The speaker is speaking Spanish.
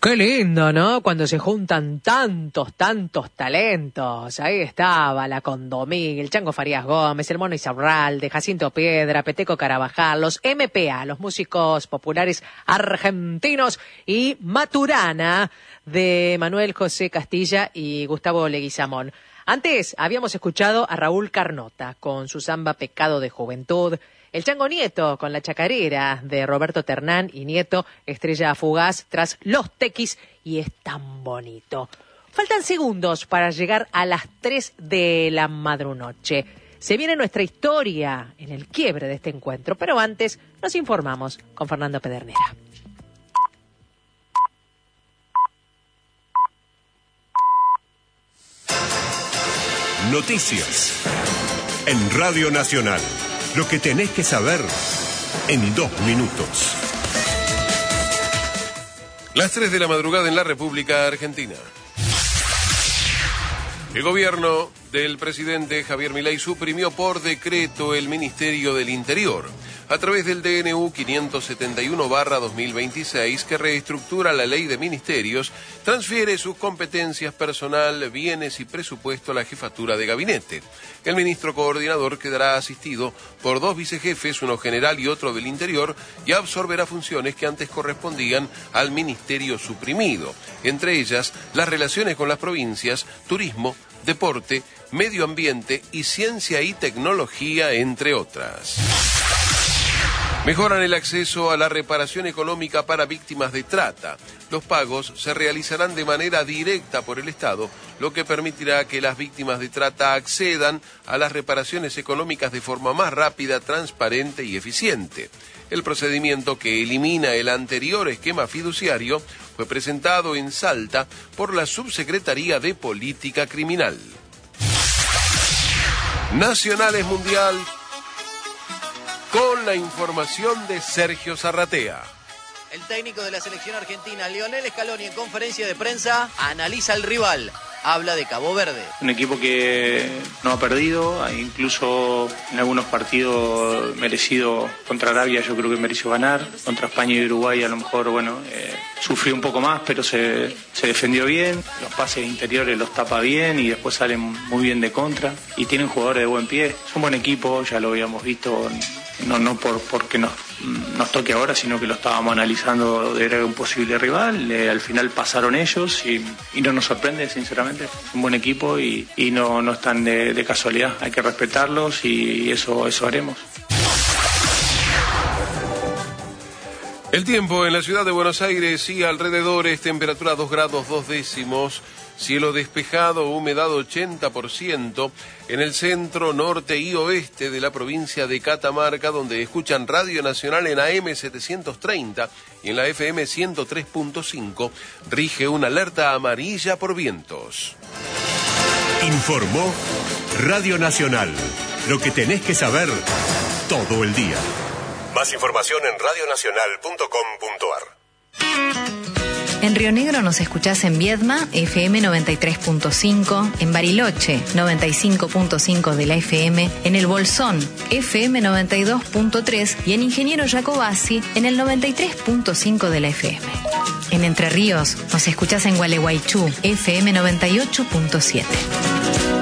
Qué lindo, ¿no? Cuando se juntan tantos talentos. Ahí estaba la Condomí, el Chango Farías Gómez, el Mono Isaurralde, Jacinto Piedra, Peteco Carabajal, los MPA, los músicos populares argentinos, y Maturana de Manuel José Castilla y Gustavo Leguizamón. Antes habíamos escuchado a Raúl Carnota con su samba Pecado de Juventud, el Chango Nieto con la chacarera de Roberto Ternán y Nieto, Estrella Fugaz tras Los Tequis y Es Tan Bonito. Faltan segundos para llegar a las 3 de la madrunoche. Se viene nuestra historia en el quiebre de este encuentro, pero antes nos informamos con Fernando Pedernera. Noticias en Radio Nacional. Lo que tenés que saber en 2 minutos. Las 3 de la madrugada en la República Argentina. El gobierno del presidente Javier Milei suprimió por decreto el Ministerio del Interior a través del DNU 571/2026, que reestructura la ley de ministerios, transfiere sus competencias personal, bienes y presupuesto a la jefatura de gabinete. El ministro coordinador quedará asistido por 2 vicejefes, uno general y otro del Interior, y absorberá funciones que antes correspondían al ministerio suprimido, entre ellas las relaciones con las provincias, turismo, deporte, medio ambiente y ciencia y tecnología, entre otras. Mejoran el acceso a la reparación económica para víctimas de trata. Los pagos se realizarán de manera directa por el Estado, lo que permitirá que las víctimas de trata accedan a las reparaciones económicas de forma más rápida, transparente y eficiente. El procedimiento, que elimina el anterior esquema fiduciario, fue presentado en Salta por la Subsecretaría de Política Criminal. Nacionales Mundial, con la información de Sergio Zarratea. El técnico de la selección argentina, Lionel Scaloni, en conferencia de prensa, analiza al rival. Habla de Cabo Verde. Un equipo que no ha perdido, incluso en algunos partidos merecido. Contra Arabia yo creo que mereció ganar. Contra España y Uruguay a lo mejor, sufrió un poco más, pero se defendió bien. Los pases interiores los tapa bien y después salen muy bien de contra. Y tienen jugadores de buen pie. Es un buen equipo, ya lo habíamos visto. No porque nos toque ahora, sino que lo estábamos analizando, era un posible rival. Al final pasaron ellos y no nos sorprende, sinceramente. Es un buen equipo y no están de casualidad. Hay que respetarlos y eso haremos. El tiempo en la ciudad de Buenos Aires y alrededores: temperatura 2 grados 2 décimos, cielo despejado, humedad 80%, en el centro, norte y oeste de la provincia de Catamarca, donde escuchan Radio Nacional en AM 730 y en la FM 103.5, rige una alerta amarilla por vientos. Informó Radio Nacional. Lo que tenés que saber todo el día. Más información en radionacional.com.ar. En Río Negro nos escuchás en Viedma, FM 93.5, en Bariloche, 95.5 de la FM, en El Bolsón, FM 92.3 y en Ingeniero Jacobasi, en el 93.5 de la FM. En Entre Ríos nos escuchás en Gualeguaychú, FM 98.7.